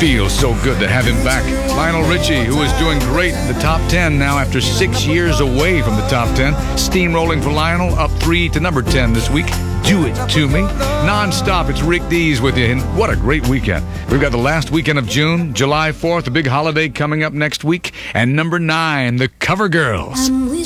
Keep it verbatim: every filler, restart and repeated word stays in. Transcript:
Feels so good to have him back. Lionel Richie, who is doing great in the top ten now after six years away from the top ten. Steamrolling for Lionel, up three to number ten this week. Do It To Me. Non-stop, it's Rick Dees with you, and what a great weekend. We've got the last weekend of June, July fourth, a big holiday coming up next week, and number nine, the Cover Girls.